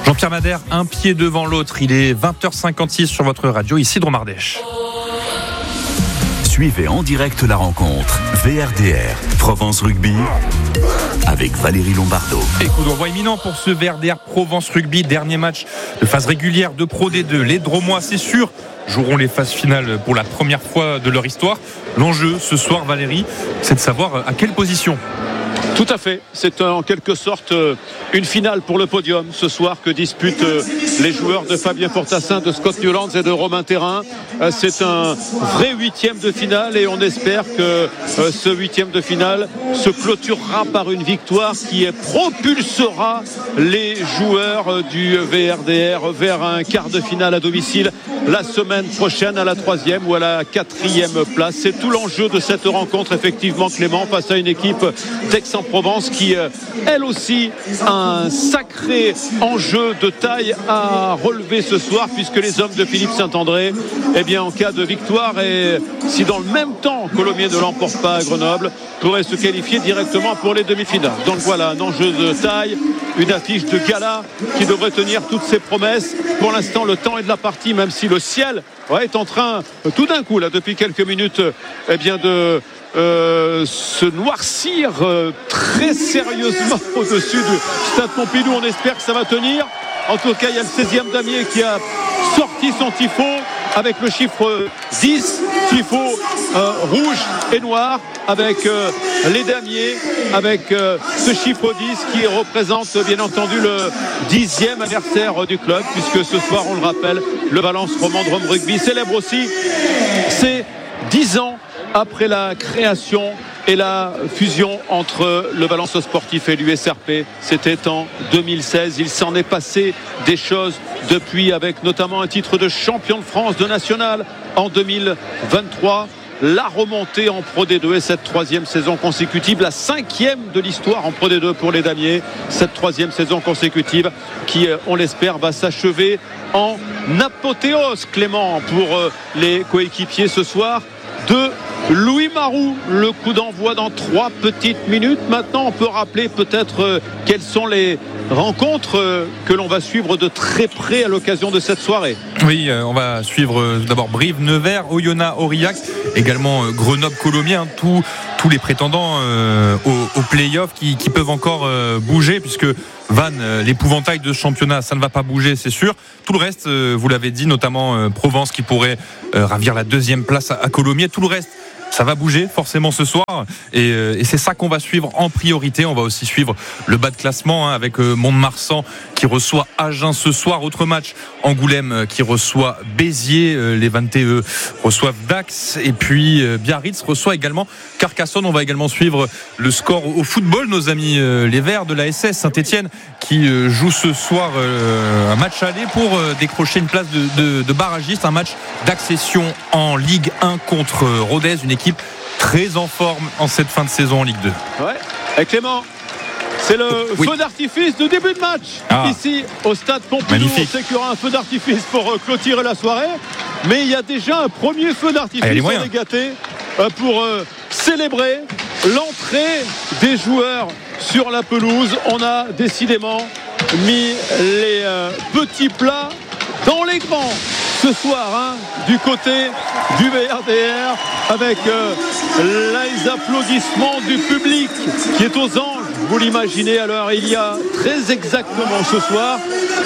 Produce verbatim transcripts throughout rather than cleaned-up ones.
Jean-Pierre Madère, un pied devant l'autre. Il est vingt heures cinquante-six sur votre radio, ici Dromardèche. Suivez en direct la rencontre V R D R Provence Rugby avec Valérie Lombardo. Et coup d'envoi imminent pour ce V R D R Provence Rugby. Dernier match de phase régulière de Pro D deux. Les Dromois, c'est sûr, joueront les phases finales pour la première fois de leur histoire. L'enjeu ce soir, Valérie, c'est de savoir à quelle position. Tout à fait, c'est en quelque sorte une finale pour le podium ce soir que disputent les joueurs de Fabien Fortassin, de Scott Newlands et de Romain Thérin. C'est un vrai huitième de finale et on espère que ce huitième de finale se clôturera par une victoire qui propulsera les joueurs du V R D R vers un quart de finale à domicile la semaine prochaine à la troisième ou à la quatrième place. C'est tout l'enjeu de cette rencontre, effectivement, Clément, face à une équipe d'Aix-en-Provence qui, elle aussi, a un sacré enjeu de taille à relever ce soir, puisque les hommes de Philippe Saint-André, eh bien, en cas de victoire, et si dans le même temps Colomiers ne l'emporte pas à Grenoble, pourraient se qualifier directement pour les demi-finales. Donc voilà, un enjeu de taille, une affiche de gala qui devrait tenir toutes ses promesses. Pour l'instant, le temps est de la partie, même si le ciel ouais, est en train, tout d'un coup, là, depuis quelques minutes, eh bien, de euh, se noircir euh, très sérieusement au-dessus du Stade Pompidou. On espère que ça va tenir. En tout cas, il y a le seizième damier qui a sorti son tifo avec le chiffre dix, tifo euh, rouge et noir, avec euh, les damiers, avec euh, ce chiffre dix qui représente bien entendu le dixième anniversaire du club, puisque ce soir, on le rappelle, le Valence Roman Drôme Rugby célèbre aussi ses dix ans après la création et la fusion entre le Valence Sportif et l'U S R P. C'était en deux mille seize. Il s'en est passé des choses depuis, avec notamment un titre de champion de France de national en deux mille vingt-trois. La remontée en Pro D deux et cette troisième saison consécutive, la cinquième de l'histoire en Pro D deux pour les damiers. Cette troisième saison consécutive qui, on l'espère, va s'achever en apothéose, Clément, pour les coéquipiers ce soir de Louis Maroux. Le coup d'envoi dans trois petites minutes. Maintenant, on peut rappeler peut-être euh, quelles sont les rencontres euh, que l'on va suivre de très près à l'occasion de cette soirée. Oui, euh, on va suivre euh, d'abord Brive-Nevers, Oyonnax, Aurillac, également euh, Grenoble-Colomiers, hein, tous, tous les prétendants euh, au, au play-off qui, qui peuvent encore euh, bouger, puisque Vannes, euh, l'épouvantail de ce championnat, ça ne va pas bouger, c'est sûr. Tout le reste, euh, vous l'avez dit, notamment euh, Provence qui pourrait euh, ravir la deuxième place à, à Colomiers. Tout le reste, ça va bouger forcément ce soir et, euh, et c'est ça qu'on va suivre en priorité. On va aussi suivre le bas de classement, hein, avec euh, Mont-de-Marsan qui reçoit Agen ce soir. Autre match, Angoulême euh, qui reçoit Béziers, euh, les vingt et un reçoivent Dax et puis euh, Biarritz reçoit également Carcassonne. On va également suivre le score au, au football. Nos amis euh, les Verts de la S S Saint-Etienne qui euh, jouent ce soir euh, un match aller pour euh, décrocher une place de, de, de barragiste, un match d'accession en Ligue un contre euh, Rodez, une équipe très en forme en cette fin de saison en Ligue deux. Ouais. Et Clément, c'est le oui. feu d'artifice de début de match ah. ici au Stade Pompidou. Magnifique. On sait qu'il y aura un feu d'artifice pour clôturer la soirée, mais il y a déjà un premier feu d'artifice ah, gâté pour célébrer l'entrée des joueurs sur la pelouse. On a décidément mis les euh, petits plats dans les grands ce soir, hein, du côté du V R D R, avec euh, les applaudissements du public qui est aux anges. Vous l'imaginez, alors il y a très exactement ce soir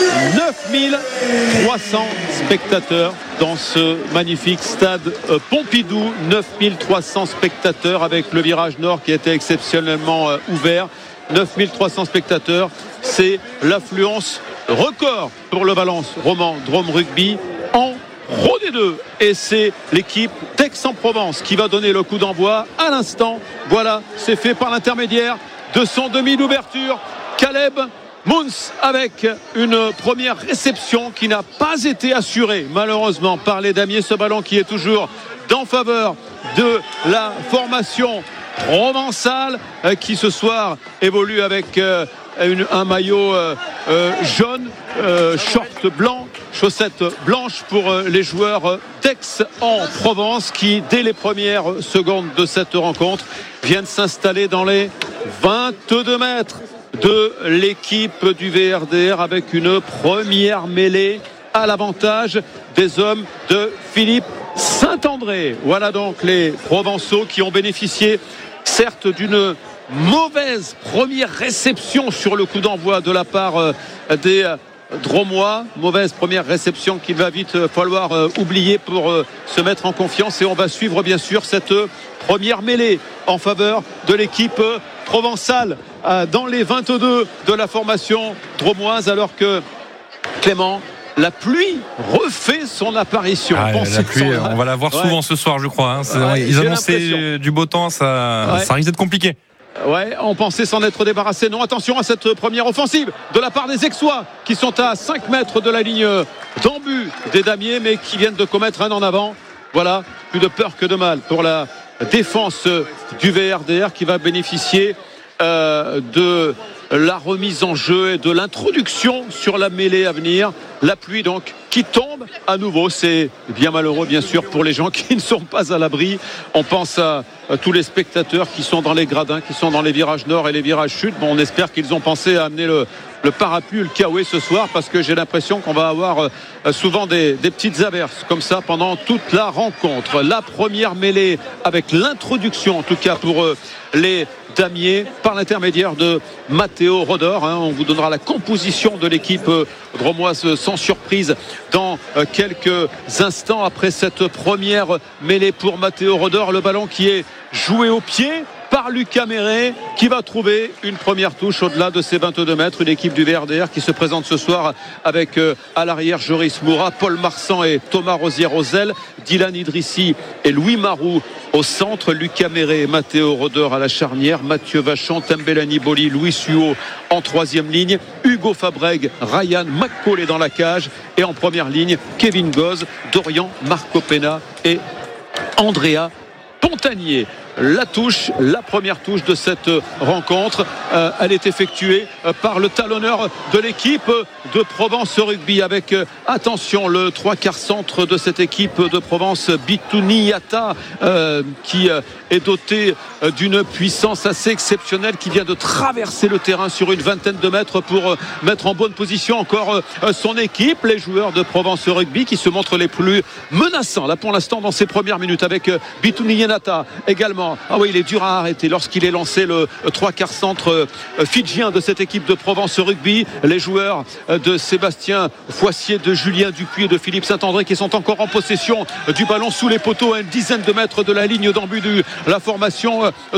neuf mille trois cents spectateurs dans ce magnifique stade euh, Pompidou. neuf mille trois cents spectateurs avec le virage nord qui a été exceptionnellement euh, ouvert. neuf mille trois cents spectateurs, c'est l'affluence record pour le Valence Roman Drôme Rugby en Pro D deux, et c'est l'équipe d'Aix-en-Provence qui va donner le coup d'envoi à l'instant. Voilà, c'est fait par l'intermédiaire de son demi d'ouverture, Caleb Mouns, avec une première réception qui n'a pas été assurée malheureusement par les damiers. Ce ballon qui est toujours en faveur de la formation provençale, euh, qui ce soir évolue avec euh, une, un maillot euh, euh, jaune, euh, short blanc, chaussettes blanches pour euh, les joueurs d'Aix-en-Provence qui, dès les premières secondes de cette rencontre, viennent s'installer dans les vingt-deux mètres de l'équipe du V R D R avec une première mêlée à l'avantage des hommes de Philippe Saint-André. Voilà donc les Provençaux qui ont bénéficié certes d'une mauvaise première réception sur le coup d'envoi de la part des Dromois, mauvaise première réception qu'il va vite falloir oublier pour se mettre en confiance, et on va suivre bien sûr cette première mêlée en faveur de l'équipe provençale dans les vingt-deux de la formation dromoise, alors que Clément, la pluie refait son apparition. Ah, la pluie, on va la voir ouais. souvent ce soir, je crois. Hein. Ouais, Ils annonçaient du beau temps, ça, ouais. ça risque d'être compliqué. Ouais, on pensait s'en être débarrassé. Non, attention à cette première offensive de la part des Aixois qui sont à cinq mètres de la ligne d'en-but des Damiers, mais qui viennent de commettre un en avant. Voilà, plus de peur que de mal pour la défense du V R D R qui va bénéficier euh, de la remise en jeu et de l'introduction sur la mêlée à venir. La pluie donc qui tombe à nouveau, c'est bien malheureux bien sûr pour les gens qui ne sont pas à l'abri. On pense à, à tous les spectateurs qui sont dans les gradins, qui sont dans les virages nord et les virages sud. Bon, on espère qu'ils ont pensé à amener le, le parapluie, le kawaii ce soir, parce que j'ai l'impression qu'on va avoir euh, souvent des, des petites averses comme ça pendant toute la rencontre. La première mêlée avec l'introduction en tout cas pour euh, les Damiers par l'intermédiaire de Matteo Rodor. Hein, on vous donnera la composition de l'équipe euh, dromoise sans surprise dans euh, quelques instants après cette première mêlée pour Matteo Rodor. Le ballon qui est joué au pied par Lucas Méret, qui va trouver une première touche au-delà de ses vingt-deux mètres. Une équipe du V R D R qui se présente ce soir avec euh, à l'arrière Joris Moura, Paul Marsan et Thomas Rosière-Ozel, Dylan Idrissi et Louis Marou au centre, Lucas Méret et Matteo Rodor à la charnière, Mathieu Vachon, Tembelani Boli, Louis Suot en troisième ligne, Hugo Fabreg, Ryan McCauley dans la cage, et en première ligne Kevin Goz, Dorian Marco Pena et Andrea Pontanier. La touche, la première touche de cette rencontre, euh, elle est effectuée euh, par le talonneur de l'équipe de Provence Rugby avec, euh, attention, le trois quarts centre de cette équipe de Provence, Bitouniata, euh, qui euh, est doté euh, d'une puissance assez exceptionnelle, qui vient de traverser le terrain sur une vingtaine de mètres pour euh, mettre en bonne position encore euh, son équipe. Les joueurs de Provence Rugby qui se montrent les plus menaçants là pour l'instant dans ces premières minutes avec euh, Bitouniata également. Ah oui, il est dur à arrêter lorsqu'il est lancé le trois quarts centre fidjien de cette équipe de Provence Rugby. Les joueurs de Sébastien Foissier, de Julien Dupuis et de Philippe Saint-André qui sont encore en possession du ballon sous les poteaux à une dizaine de mètres de la ligne d'en-but de la formation